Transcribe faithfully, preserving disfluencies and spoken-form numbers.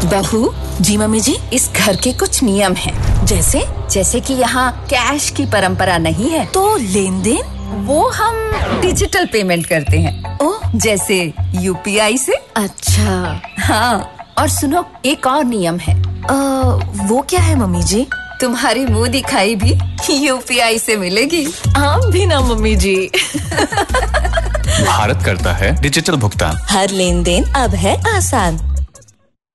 बहू। जी मम्मी जी। इस घर के कुछ नियम हैं। जैसे? जैसे कि यहाँ कैश की परंपरा नहीं है। तो लेन देन? वो हम डिजिटल पेमेंट करते हैं। ओह, जैसे यूपीआई से। अच्छा। हाँ, और सुनो, एक और नियम है। आ, वो क्या है मम्मी जी? तुम्हारी मुंह दिखाई भी यूपीआई से मिलेगी। आप भी ना मम्मी जी। भारत करता है डिजिटल भुगतान। हर लेन देन अब है आसान।